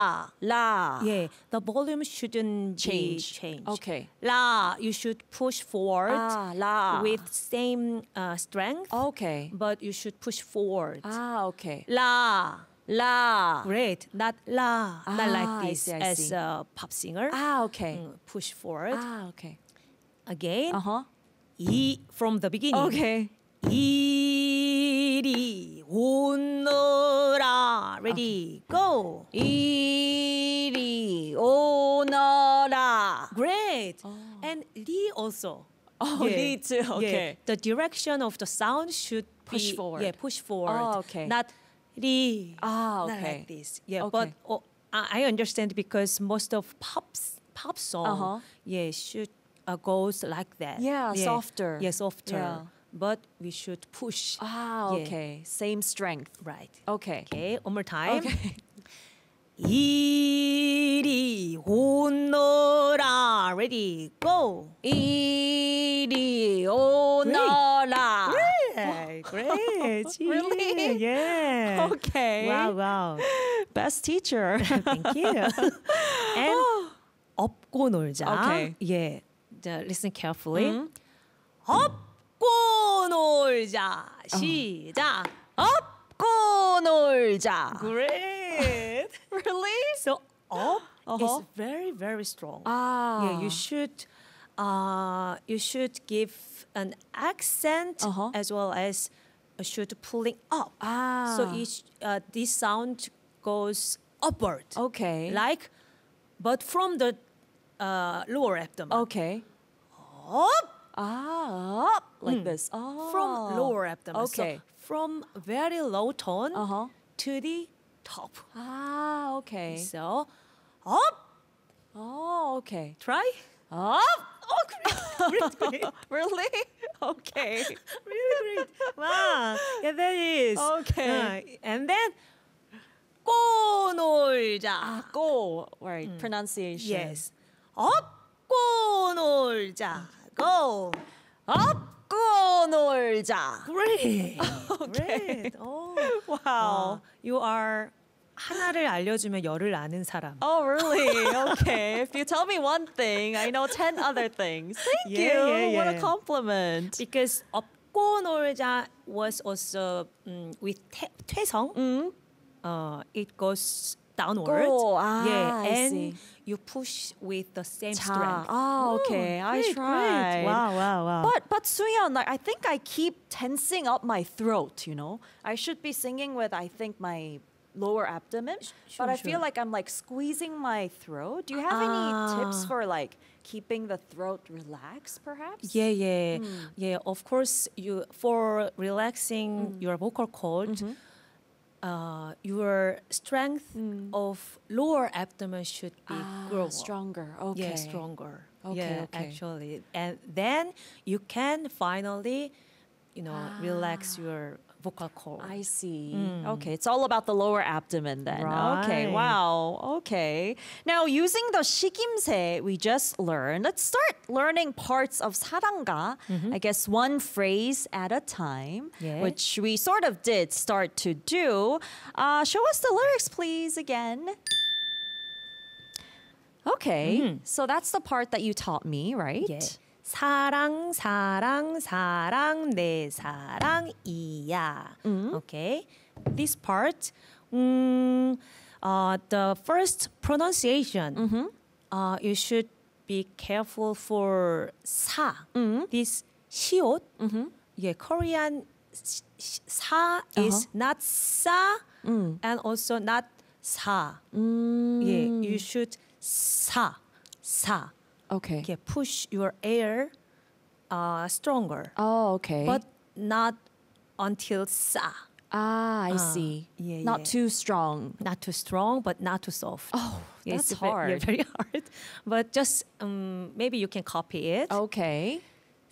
La. Yeah, the volume shouldn't be changed. Okay. La, you should push forward La. with same strength. Okay. But you should push forward. Okay. La. La. Great. Not la. Not like this I see. as a pop singer. Okay. Push forward. Okay. Again. Uh-huh. From the beginning. Okay. 이리 오너라. Ready, go. 이리 오너라. Great. And 리 also. 리 too. Okay. Yeah. The direction of the sound should Push be, forward. Yeah, push forward. Okay. Not 리. Okay. Not like this. Yeah, Okay. but I understand because most of pop song, should goes like that. Yeah, softer. Yeah, softer. Yeah. But we should push. Okay. Same strength. Right. Okay. Okay, one more time. Okay. 이리 오너라. Ready, go. 이리 오너라. Great. Really? Yeah. Okay. Wow. Best teacher. Thank you. And 업고 놀자. Okay. Yeah. Listen carefully. 업고 놀자. 시작. 업고 놀자. Great. Really? So up is very, very strong. Yeah, you should give an accent as well as should pulling up. So this sound goes upward. Okay. But from the lower abdomen. Okay. Up. Up like this. From lower abdomen. Okay. So from very low tone to the top. Okay. So up. Okay. Try. Up. Great. Really? Okay. Really great. Wow. Yeah, that is. Okay. And then 꼬 놀자. Go. Right. Pronunciation. Yes. 업고 놀자. Go. 업고 놀자. Great. Okay. Great. Oh. Wow. You are 하나를 알려주면 열을 아는 사람. Oh, really? Okay. If you tell me one thing, I know 10 other things. Thank you. Yeah. What a compliment. Because 업고 놀자 was also with 퇴성. It goes downward. I and see. you push with the same strength. Okay. I Great, tried. great. Wow. But Suyeon, I think I keep tensing up my throat, you know? I should be singing with, I think, my lower abdomen. But I feel like I'm squeezing my throat. Do you have any tips for keeping the throat relaxed, perhaps? Yeah. Of course, for relaxing your vocal cord, your strength of lower abdomen should be stronger. Okay. Yeah, stronger. Okay. Actually. And then you can finally, relax your vocal cord. I see. Okay, it's all about the lower abdomen then. Okay, Right. wow. Okay. Now, using the 식임새 we just learned, let's start learning parts of 사랑가. I guess one phrase at a time, Yeah. which we sort of did start to do. Show us the lyrics, please, again. Okay, so that's the part that you taught me, right? Yeah. 사랑 사랑 사랑 내 사랑이야. Okay. This part, the first pronunciation, you should be careful for 사. This 시옷, Korean 사 is not 사 and also not 사. You should 사. Okay. Push your air stronger. Oh, okay. But not until sa. I see. Not too strong. Not too strong, but not too soft. Oh, that's it's hard. Very hard. But just maybe you can copy it. Okay.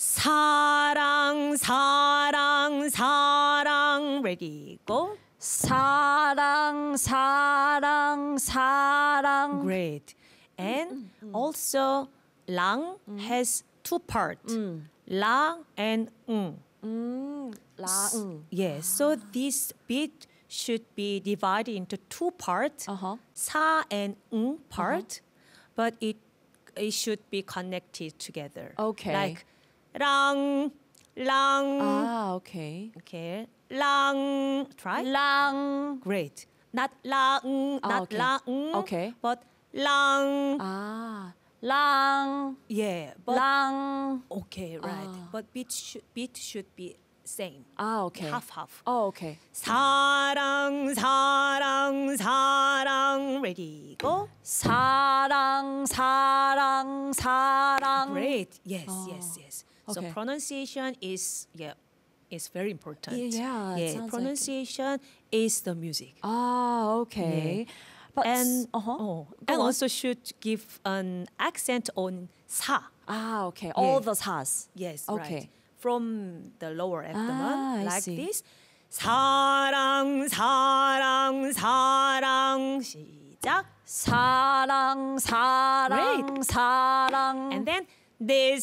사랑, 사랑, 사랑. Ready, go. 사랑, 사랑, 사랑. Great. And also, 랑 has two parts. 랑 and 라, Yeah, so this beat should be divided into two parts, sa and part, but it should be connected together. Okay. Like lang, lang. Ah, okay. Okay. Lang. Try. Lang. Great. Not lang, not okay. lang. Okay. But lang. Ah. Lang. Yeah. But Lang. okay, right. But beat should be same. Ah, okay. Half. Oh, okay. 사랑, 사랑, 사랑. Ready, go. 사랑, 사랑, 사랑. Great. Yes. So Okay. pronunciation is very important. Yeah, it sounds like it. Pronunciation is the music. Ah, okay. Yeah. But And Go and on. also should give an accent on sa. Ah, okay. All Yeah. the sa's. Yes, Okay. right. From the lower abdomen, I like see. this. 사랑, 사랑, 사랑. 시작. 사랑, 사랑, Great. 사랑. And then 내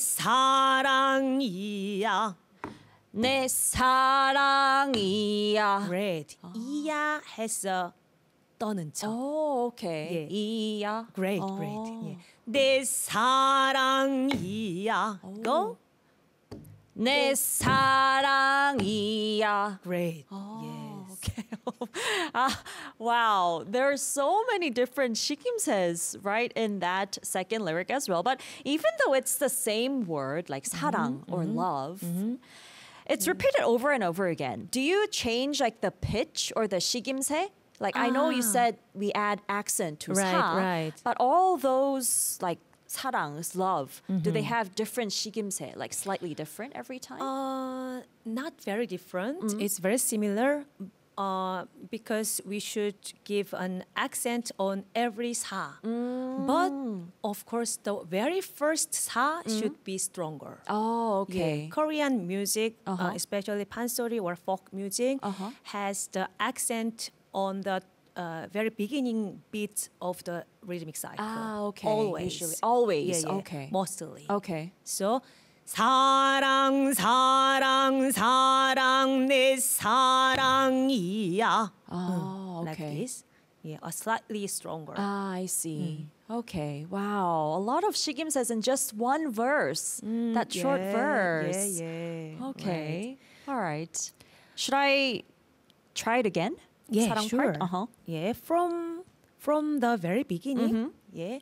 사랑이야. 내 사랑이야. Great. 이야 has a 떠는 척. Oh, okay. Yeah. 이야. Great. Oh. Yeah. 내 사랑이야. Go. 내 사랑이야. Great. Oh, Yes. okay. Wow, there are so many different shikimses right in that second lyric as well. But even though it's the same word, like 사랑 or love, it's repeated over and over again. Do you change like the pitch or the shikimse? Like I know you said we add accent to Right, 사, right. but all those like 사랑's love, do they have different shikimse, like slightly different every time? Not very different. It's very similar. Because we should give an accent on every sa. But of course, the very first sa should be stronger. Oh, okay. Yeah. Korean music, especially pansori or folk music, has the accent on the very beginning beat of the rhythmic cycle. Ah, okay. Always. Usually. Always. Yeah, yeah. Okay. Mostly. Okay. So 사랑 사랑 사랑 내 사랑이야. Oh, Like okay. this. Yeah, a slightly stronger. Ah, I see. Okay. Wow. A lot of shigim says in just one verse. That short verse. Yeah. Okay. All right. Should I try it again? Yeah, 사랑 sure. part? Yeah, from the very beginning. Yeah.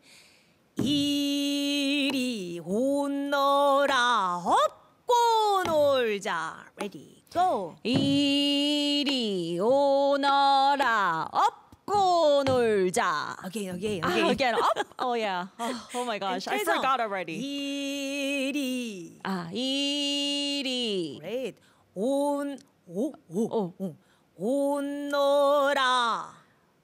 이리 오너라 업고 놀자. Ready, go. 이리 오너라 업고 놀자. Again. Again, up? Oh, yeah. Oh my gosh. I 계속. forgot already. 이리. Ah, 이리. Great. 오너라.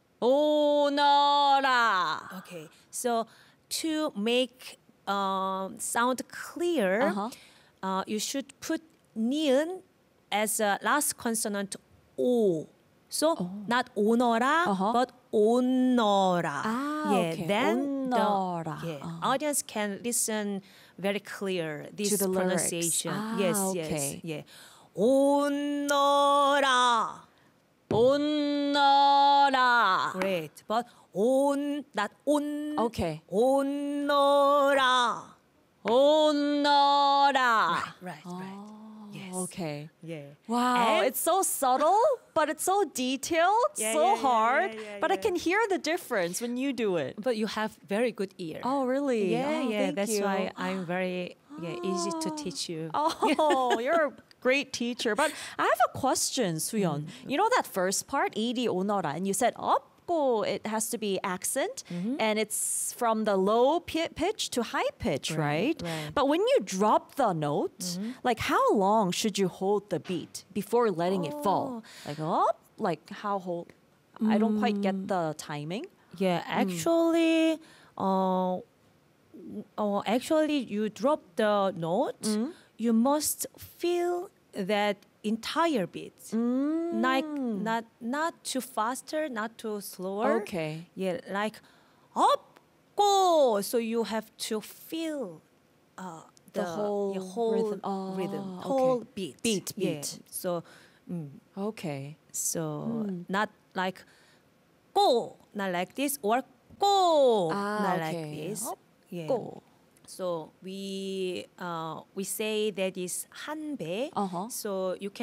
오너라. Okay. So to make sound clear, you should put ni은 as a last consonant o. So not 오너라, but 오너라. Ah, yeah, okay. then 오너라. the audience can listen very clear this the lyrics. pronunciation. Ah, Yes. okay. Yeah. 오너라. 오너라. Great. But not on. Okay. 오너라. 오너라. Right. Yes. Okay. Yeah. Wow, And- it's so subtle, but it's so detailed, so hard. But I yeah. can hear the difference when you do it. But you have very good ear. Oh, really? yeah. Oh, thank That's you. why I'm very easy to teach you. Oh, you're a great teacher. But I have a question, Suyeon. You know that first part, 이리 오너라, and you said 업고, it has to be accent, and it's from the low pitch to high pitch, right? right. But when you drop the note, like how long should you hold the beat before letting it fall? Like up? Like how hold? I don't quite get the timing. Yeah, actually, actually, you drop the note. You must feel that entire beat, like not too faster, not too slower. Okay. Yeah, like up, go. So you have to feel The whole whole rhythm. Oh, rhythm, okay. whole beat. Beat. Yeah. So Okay. So not like go, not like this, or go, not like this. Yeah. Go. So we say that is 한 배. Uh-huh. So you can